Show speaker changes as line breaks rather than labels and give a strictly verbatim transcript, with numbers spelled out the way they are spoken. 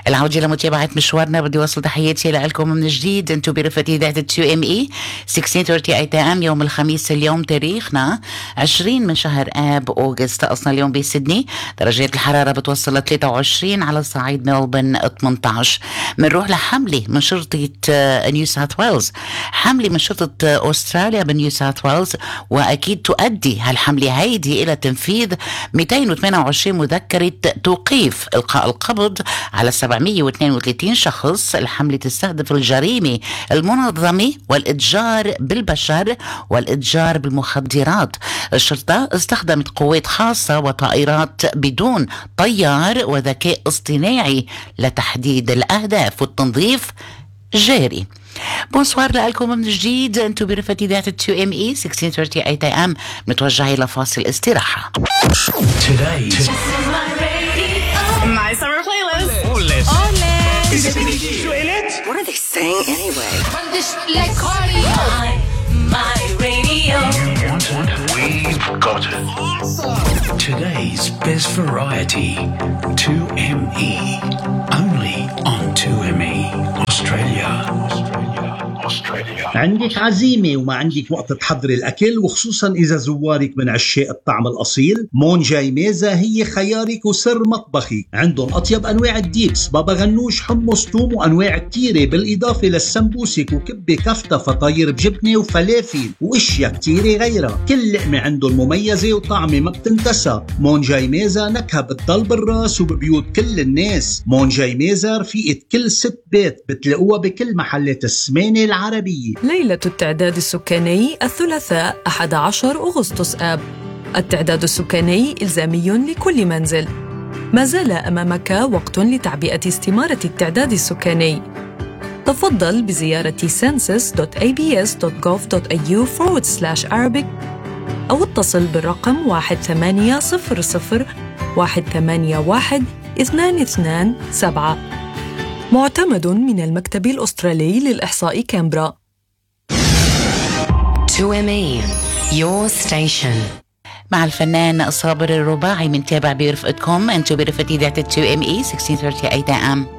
العودة لمتابعة مشوارنا. بدي وصل تحياتي لكم من جديد. انتم برفقة إذاعة تو ام اي ستة عشر ثلاثين اي تي ام يوم الخميس. اليوم تاريخنا عشرين من شهر آب أوغست. أصلا اليوم بسيدني درجات الحرارة بتوصل ل ثلاثة وعشرين، على صعيد ملبن ثمانية عشر. منروح لحملة من شرطة نيو ساوث ويلز، حملة من شرطة أستراليا بنيو ساوث ويلز، وأكيد تؤدي هالحملة هيدي إلى تنفيذ مئتين وثمانية وعشرين مذكرة توقيف إلقاء القبض على سبعمئة واثنين وثلاثين شخص. الحملة تستهدف الجريمة المنظمة والإتجار بالبشر والإتجار بالمخدرات. الشرطة استخدمت قوات خاصة وطائرات بدون طيار وذكاء اصطناعي لتحديد الأهداف، والتنظيف جاري. بونسوار لكم من جديد. انتو برفقة إذاعة تو ام اي ستة عشر ثلاثين اي تي ام. متوجهة إلى فاصل استراحة.
My summer playlist.
Ole.
Ole.
What are they saying anyway?
Run this like cardio. My, my radio.
You want it? We've got it.
Awesome.
Today's best variety, two M E. Only on two M E. Australia. Australia.
عندك عزيمة وما عندك وقت تحضري الأكل، وخصوصا إذا زوارك من عشاق الطعم الأصيل، مون جاي ميزة هي خيارك وسر مطبخي. عندهم أطيب أنواع الديبس، بابا غنوش، حمص، توم، وأنواع كتيرة، بالإضافة للسمبوسك وكبة كفتة، فطاير بجبنة وفلافل وإشياء كتيرة غيرها. كل لقمة عندهم مميزة وطعمة ما بتنتسى. مون جاي ميزة نكهة بتضل بالراس وببيوت كل الناس. مون جاي ميزة رفيقة كل ست بيت، بتلاقوها بكل محلات السمانة العربية.
ليلة التعداد السكاني الثلاثاء أحد عشر أغسطس آب. التعداد السكاني إلزامي لكل منزل. ما زال أمامك وقت لتعبئة استمارة التعداد السكاني. تفضل بزيارة census دوت إيه بي إس دوت جوف دوت إيه يو forward slash Arabic أو اتصل بالرقم واحد ثمانية صفر صفر واحد ثمانية واحد اثنان اثنان سبعة. معتمد من المكتب الأسترالي للإحصاء كامبرا.
تو إم إي your station.
مع الفنان صابر الرباعي من تابع برفقتكم. انتو برفقة إذاعة تو ام اي ستة عشر ثلاثين اي تي ام.